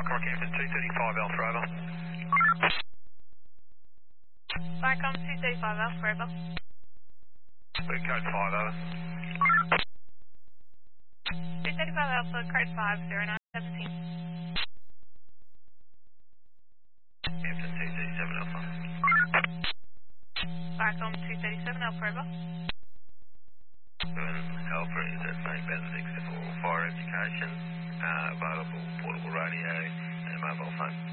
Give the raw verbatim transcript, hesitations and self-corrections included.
Viacom Campton two thirty-five Alpha over. Viacom two thirty-five Alpha over. We're code five over. two thirty-five Alpha, code five zero nine seventeen. Campton two thirty-seven Alpha. Viacom two thirty-seven Alpha over. Alpha is at Saint Benedict's for fire education, uh, available portable radio and mobile phone.